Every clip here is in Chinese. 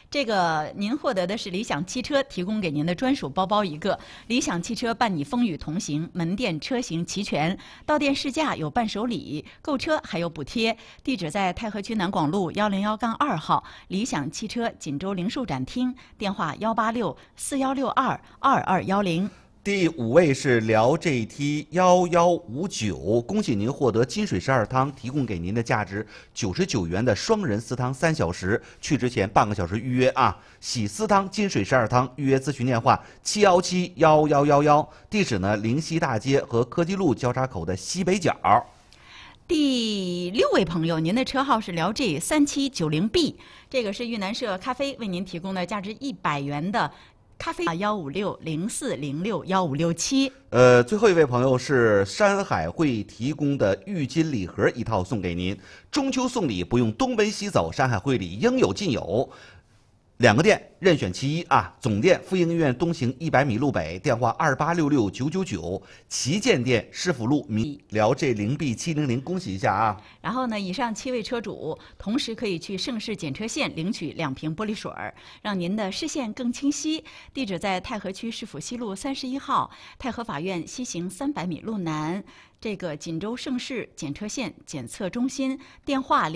这个您获得的是理想汽车提供给您的专属包包一个。理想汽车伴你风雨同行，门店车型齐全，到店试驾有伴手礼，购车还有补贴。地址在太和区南广路101-2号理想汽车锦州零售展厅，电话186-4162-2210。 第5位是辽 GT1159，恭喜您获得金水十二汤提供给您的价值99元的双人私汤3小时，去之前半个小时预约啊！喜私汤、金水十二汤预约咨询电话717-1111，地址呢灵溪大街和科技路交叉口的西北角。 第6位朋友，您的车号是辽 G3790B， 这个是豫南社咖啡为您提供的价值100元的咖啡156-0406-1567。 最后一位朋友是山海汇提供的浴巾礼盒一套送给您，中秋送礼不用东奔西走，山海汇里应有尽有。2个店任选其一啊！总店妇婴医院东行100米路北，电话2866-999；旗舰店市府路辽 G0B700，恭喜一下啊！ 然后呢，以上7位车主同时可以去盛世检车线领取2瓶玻璃水，让您的视线更清晰。地址在太和区市府西路31号太和法院西行300米路南。这个锦州盛世检车线检测中心，电话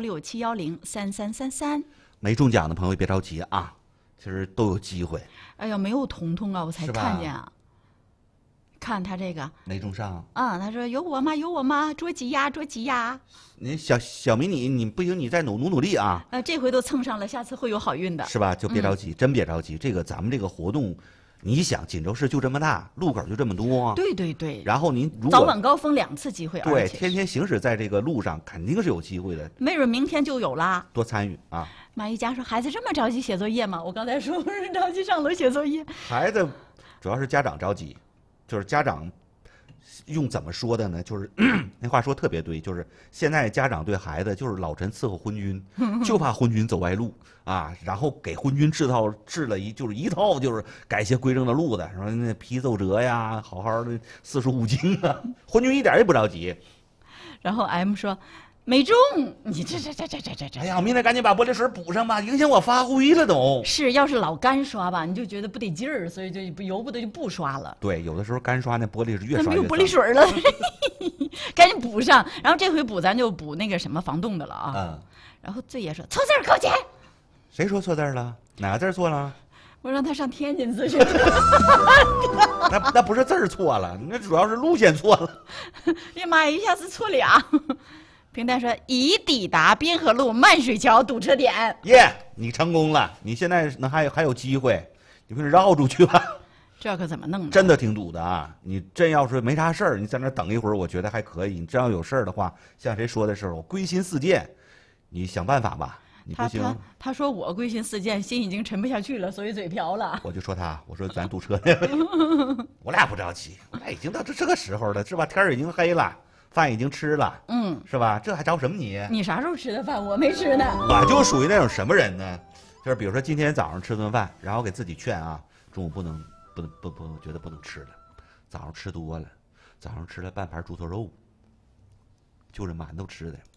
0416-710-3333。 没中奖的朋友别着急啊，其实都有机会。 哎呀，没有彤彤啊，我才看见啊。看他这个没中上啊，他说有我吗？有我吗？捉急呀，捉急呀！ 你小迷你不行，你再努力啊。 这回都蹭上了，下次会有好运的。 是吧？就别着急，真别着急。这个咱们这个活动，你想锦州市就这么大，路口就这么多。 对对对。 然后您如果早晚高峰2次机会， 对，天天行驶在这个路上，肯定是有机会的。 没准明天就有啦。 多参与啊！ 马一佳说：“孩子这么着急写作业吗？”我刚才说不是着急上楼写作业。 孩子主要是家长着急，就是家长用怎么说的呢？就是那话说特别对，就是现在家长对孩子就是老臣伺候昏君，就怕昏君走歪路啊，然后给昏君治了一套就是改邪归正的路子，说那批奏折呀，好好的四书五经啊，昏君一点也不着急。 然后 M 说。没中，你这！ 哎呀，明天赶紧把玻璃水补上吧，影响我发挥了都。 是，要是老干刷吧，你就觉得不得劲儿，所以就由不得就不刷了。 对，有的时候干刷那玻璃是越刷越没有玻璃水了，赶紧补上。然后这回补咱就补那个什么防冻的了啊。 嗯。 然后醉爷说错字儿扣钱。 谁说错字了？哪个字错了？ 我让他上天津咨询。 那不是字儿错了，那主要是路线错了。 哎呀妈呀，一下子错俩。平台说已抵达滨河路漫水桥堵车点。 耶，你成功了，你现在还有机会，你快绕出去吧。 这可怎么弄呢？ 真的挺堵的啊！你真要是没啥事儿，你在那等一会儿，我觉得还可以。你真要有事儿的话，像谁说的时候，我归心似箭，你想办法吧。你不行。 他说我归心似箭，心已经沉不下去了，所以嘴瓢了。 我就说我说咱堵车呢，我俩不着急，我俩已经到这个时候了，是吧？天儿已经黑了。饭已经吃了，是吧？这还着什么你？ 你啥时候吃的饭？我没吃呢。 我就属于那种什么人呢？就是比如说今天早上吃顿饭，然后给自己劝啊，中午不觉得不能吃了，早上吃多了，早上吃了半盘猪头肉，就着馒头吃的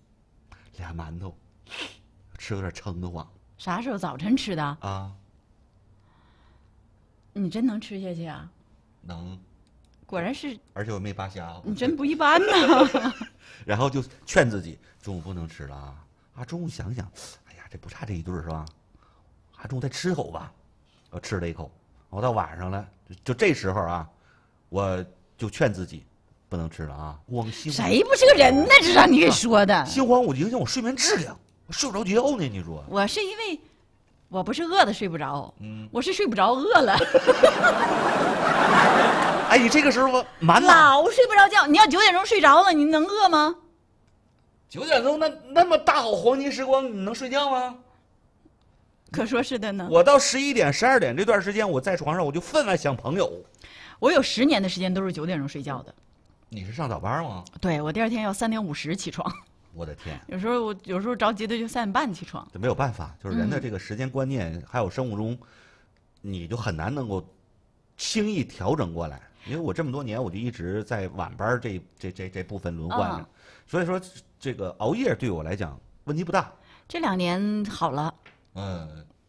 ，2馒头，吃有点撑得慌。 啥时候早晨吃的啊？ 你真能吃下去啊？ 能。 果然是， 而且我没扒瞎， 你真不一般呢。 然后就劝自己中午不能吃了啊！中午想想，哎呀，这不差这一顿是吧？中午再吃口吧。我吃了一口，我到晚上了，就这时候啊，我就劝自己不能吃了啊！ 谁不是个人呢？这让你给说的。 心慌，我影响我睡眠质量，我睡不着觉呢。你说我是因为我不是饿的睡不着，我是睡不着饿了。 哎，你这个时候老睡不着觉，你要9点钟睡着了，你能饿吗 ？9点钟那么大好黄金时光，你能睡觉吗？ 可说是的呢。 我到11点、12点这段时间，我在床上我就分外想朋友。 我有10年的时间都是9点钟睡觉的。 你是上早班吗？ 对，我第2天要3点50起床。 我的天！ 有时候着急的就3点半起床。 这没有办法，就是人的这个时间观念，还有生物钟，你就很难能够轻易调整过来。因为我这么多年，我就一直在晚班这部分轮换着，所以说这个熬夜对我来讲问题不大。 这2年好了。